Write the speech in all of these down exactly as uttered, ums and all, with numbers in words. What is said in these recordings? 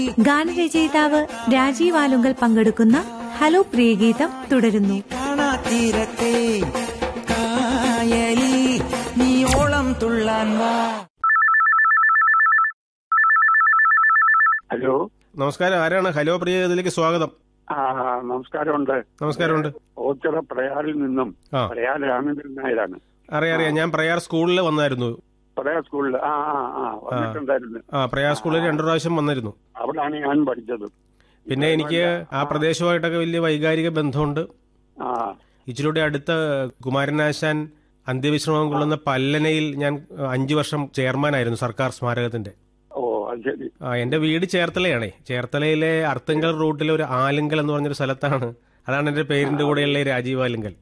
ഗാനരചയിതാവ് രാജീവ് ആലുങ്കൽ പങ്കെടുക്കുന്ന ഹലോ പ്രിയഗീതം തുടരുന്നു. ഹലോ, നമസ്കാരം. ആരാണ്? ഹലോ പ്രിയഗീതത്തിലേക്ക് സ്വാഗതം. ആ നമസ്കാരമുണ്ട്. നമസ്കാരമുണ്ട്. ഓച്ചിറ പ്രയാറിൽ നിന്നും പ്രയാർ രാമേന്ദ്രൻ നായരാണ്. അറിയാം അറിയാം. ഞാൻ പ്രയാർ സ്കൂളിൽ വന്നായിരുന്നു. പ്രയാർ സ്കൂളിൽ ആ ആ ആ വന്നിട്ടുണ്ടായിരുന്നു. ആ പ്രയാർ സ്കൂളിൽ രണ്ടു പ്രാവശ്യം വന്നിരുന്നു. അവിടാണ് ഞാൻ പഠിച്ചത്. പിന്നെ എനിക്ക് ആ പ്രദേശമായിട്ടൊക്കെ വലിയ വൈകാരിക ബന്ധമുണ്ട്. ആ ഇച്ചിലൂടെ അടുത്ത കുമാരനാശാൻ അന്ത്യവിശ്രമം കൊള്ളുന്ന പല്ലനയിൽ ഞാൻ അഞ്ചു വർഷം ചെയർമാനായിരുന്നു സർക്കാർ സ്മാരകത്തിന്റെ. ഓ അത് ശരി. ആ എന്റെ വീട് ചേർത്തലയാണേ. ചേർത്തലയിലെ അർത്തുങ്കൽ റൂട്ടിലെ ഒരു ആലുങ്കൽ എന്ന് പറഞ്ഞൊരു സ്ഥലത്താണ്. അതാണ് എന്റെ പേരിന്റെ കൂടെയുള്ള രാജീവ് ആലുങ്കൽ.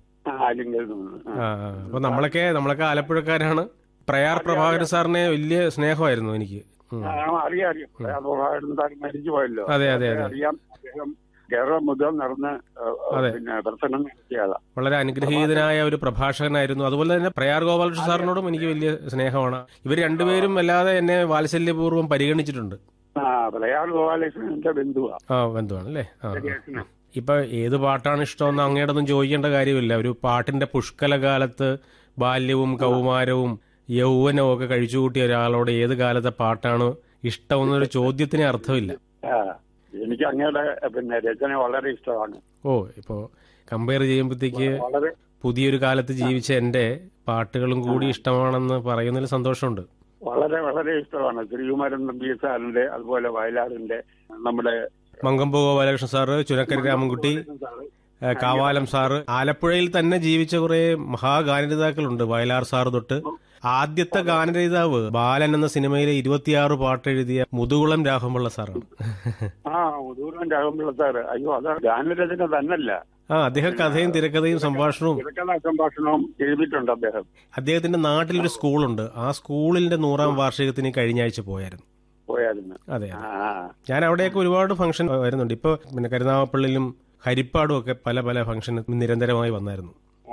ആ അപ്പൊ നമ്മളൊക്കെ നമ്മളൊക്കെ ആലപ്പുഴക്കാരാണ്. പ്രയാർ പ്രഭാകരൻ സാറിനെ വലിയ സ്നേഹമായിരുന്നു എനിക്ക്. അറിയാം അറിയാം. പ്രയാർ പ്രഭാകരൻ സാർ മരിച്ചു പോയല്ലോ. അതെ അതെ അതെ അറിയാം. അദ്ദേഹം കേരളം മുതൽ നടന്ന് പിന്നെ പ്രസംഗം നടത്തിയതാ. വളരെ അനുഗ്രഹീതനായ ഒരു പ്രഭാഷകനായിരുന്നു. അതുപോലെ തന്നെ പ്രയാർ ഗോപാലകൃഷ്ണ സാറിനോടും എനിക്ക് വലിയ സ്നേഹമാണ്. ഇവർ രണ്ടുപേരും അല്ലാതെ എന്നെ വാത്സല്യപൂർവ്വം പരിഗണിച്ചിട്ടുണ്ട്. ആ പ്രയാർ ഗോപാലകൃഷ്ണൻ എന്റെ ബന്ധുവാ. ആ ബന്ധുവാണ് അല്ലേ. ആ ഇപ്പൊ ഏത് പാട്ടാണ് ഇഷ്ടമെന്ന് അങ്ങേടൊന്നും ചോദിക്കേണ്ട കാര്യമില്ല. ഒരു പാട്ടിന്റെ പുഷ്കലകാലത്ത് ബാല്യവും കൗമാരവും യൗവനവും ഒക്കെ കഴിച്ചുകൂട്ടിയ ഒരാളോട് ഏത് കാലത്തെ പാട്ടാണ് ഇഷ്ടമെന്നൊരു ചോദ്യത്തിന് അർത്ഥമില്ല. എനിക്ക് അങ്ങയുടെ പിന്നെ രചന വളരെ ഇഷ്ടമാണ്. ഓ ഇപ്പോ കമ്പയർ ചെയ്യുമ്പോഴത്തേക്ക് പുതിയൊരു കാലത്ത് ജീവിച്ച എന്റെ പാട്ടുകളും കൂടി ഇഷ്ടമാണെന്ന് പറയുന്നതിൽ സന്തോഷമുണ്ട്. വളരെ വളരെ ഇഷ്ടമാണ്. ശ്രീകുമാരൻ നമ്പി സാറിന്റെ, അതുപോലെ വയലാറിന്റെ, നമ്മുടെ മങ്കമ്പു ഗോപാലകൃഷ്ണൻ സാറ്, ചുനക്കര രാമൻകുട്ടി, കാവാലം സാറ്, ആലപ്പുഴയിൽ തന്നെ ജീവിച്ച കുറെ മഹാഗാനരചയിതാക്കളുണ്ട്. വയലാർ സാറ് തൊട്ട് ആദ്യത്തെ ഗാനരചയിതാവ് ബാലൻ എന്ന സിനിമയിലെ ഇരുപത്തിയാറ് പാട്ട് എഴുതിയ മുതുകുളം രാഘവൻപിള്ള സാറാണ്. ആ മുതുകുളം രാഘവൻപിള്ള സാറ്. അയ്യോ അത് ഗാനരചന തന്നല്ല. ആ അദ്ദേഹം കഥയും തിരക്കഥയും സംഭാഷണവും സംഭാഷണവും എഴുതിയിട്ടുണ്ട് അദ്ദേഹം. അദ്ദേഹത്തിന്റെ നാട്ടിലൊരു സ്കൂളുണ്ട്. ആ സ്കൂളിന്റെ നൂറാം വാർഷികത്തിന് കഴിഞ്ഞ ആഴ്ച പോയായിരുന്നു. പോയായിരുന്നു അതെ. ഞാൻ അവിടെയൊക്കെ ഒരുപാട് ഫംഗ്ഷൻ വരുന്നുണ്ട്. ഇപ്പൊ പിന്നെ കരുനാഗപ്പള്ളിയിലും ഹരിപ്പാടും ഒക്കെ പല പല ഫംഗ്ഷൻ നിരന്തരമായി വന്നായിരുന്നു.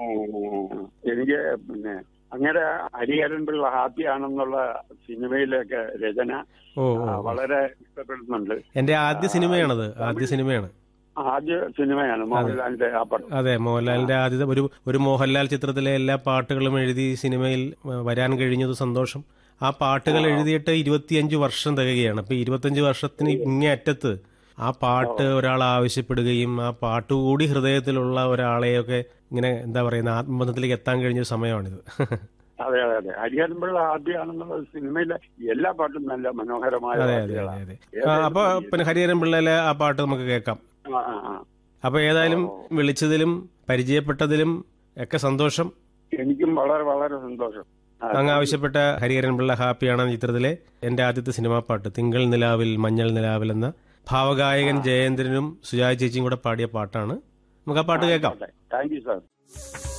എനിക്ക് പിന്നെ അങ്ങനെ ഹരിഹരൻപിള്ള ഹാപ്പി ആണെന്നുള്ള സിനിമയിലൊക്കെ രചന വളരെ ഇഷ്ടപ്പെടുന്നുണ്ട്. എന്റെ ആദ്യ സിനിമയാണത്. ആദ്യ സിനിമയാണ് ആദ്യ സിനിമയാണ് മോഹൻലാലിന്റെ ആ പടം. അതെ, മോഹൻലാലിന്റെ ആദ്യത്തെ ഒരു ഒരു മോഹൻലാൽ ചിത്രത്തിലെ എല്ലാ പാട്ടുകളും എഴുതി സിനിമയിൽ വരാൻ കഴിഞ്ഞത് സന്തോഷം. ആ പാട്ടുകൾ എഴുതിയിട്ട് ഇരുപത്തിയഞ്ച് വർഷം തികയുകയാണ്. അപ്പൊ ഇരുപത്തിയഞ്ച് വർഷത്തിന് ഇങ്ങേ അറ്റത്ത് ആ പാട്ട് ഒരാൾ ആവശ്യപ്പെടുകയും ആ പാട്ടുകൂടി ഹൃദയത്തിലുള്ള ഒരാളെയൊക്കെ ഇങ്ങനെ എന്താ പറയുന്ന ആത്മബന്ധത്തിലേക്ക് എത്താൻ കഴിഞ്ഞ സമയമാണിത്. അതെ അതെ അതെ. ഹരിഹരൻപിള്ള ആദ്യമാണെന്നുള്ള സിനിമയിലെ എല്ലാ പാട്ടും നല്ല മനോഹരമായ. അതെ അതെ അതെ അതെ. അപ്പൊ പിന്നെ ഹരിഹരൻപിള്ളയിലെ ആ പാട്ട് നമുക്ക് കേൾക്കാം. അപ്പൊ ഏതായാലും വിളിച്ചതിലും പരിചയപ്പെട്ടതിലും ഒക്കെ സന്തോഷം. എനിക്കും വളരെ വളരെ സന്തോഷം. അങ്ങ് ആവശ്യപ്പെട്ട ഹരിഹരൻപിള്ള ഹാപ്പിയാണ് ചിത്രത്തിലെ എന്റെ ആദ്യത്തെ സിനിമാ പാട്ട് തിങ്കൾ നിലാവിൽ മഞ്ഞൾ നിലാവിൽ എന്ന ഭാവഗായകൻ ജയേന്ദ്രനും സുജായ ചേച്ചിയും കൂടെ പാടിയ പാട്ടാണ്. നമുക്ക് ആ പാട്ട് കേൾക്കാം. Thank you sir.